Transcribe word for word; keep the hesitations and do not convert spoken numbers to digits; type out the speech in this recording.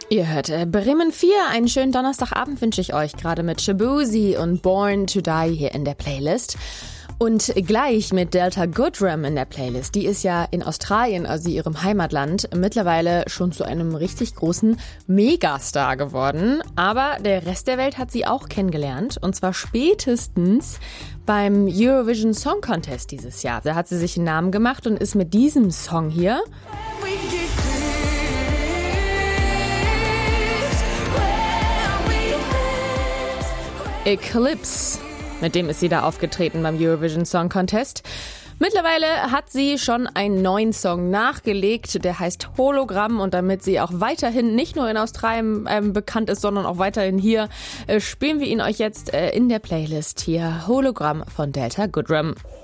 Ihr hört äh, Bremen vier. Einen schönen Donnerstagabend wünsche ich euch gerade mit Shaboozey und Born to Die hier in der Playlist. Und gleich mit Delta Goodrem in der Playlist. Die ist ja in Australien, also ihrem Heimatland, mittlerweile schon zu einem richtig großen Megastar geworden. Aber der Rest der Welt hat sie auch kennengelernt. Und zwar spätestens beim Eurovision Song Contest dieses Jahr. Da hat sie sich einen Namen gemacht und ist mit diesem Song hier Eclipse. Mit dem ist sie da aufgetreten beim Eurovision Song Contest. Mittlerweile hat sie schon einen neuen Song nachgelegt, der heißt Hologramm. Und damit sie auch weiterhin nicht nur in Australien ähm, bekannt ist, sondern auch weiterhin hier, äh, spielen wir ihn euch jetzt äh, in der Playlist hier. Hologramm von Delta Goodrem.